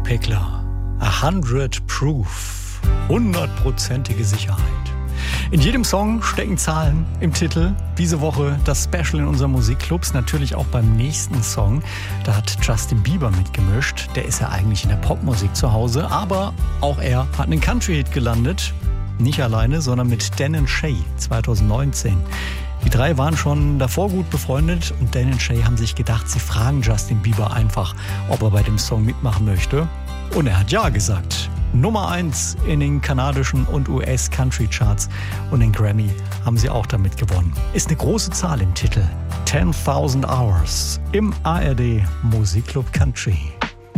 Pickler. 100 Proof. 100%ige Sicherheit. In jedem Song stecken Zahlen im Titel. Diese Woche das Special in unseren Musikclubs, natürlich auch beim nächsten Song. Da hat Justin Bieber mitgemischt. Der ist ja eigentlich in der Popmusik zu Hause, aber auch er hat einen Country-Hit gelandet. Nicht alleine, sondern mit Dan & Shay 2019. Die drei waren schon davor gut befreundet und Dan & Shay haben sich gedacht, sie fragen Justin Bieber einfach, ob er bei dem Song mitmachen möchte. Und er hat ja gesagt. Nummer 1 in den kanadischen und US-Country-Charts und den Grammy haben sie auch damit gewonnen. Ist eine große Zahl im Titel. 10.000 Hours im ARD Musikclub Country.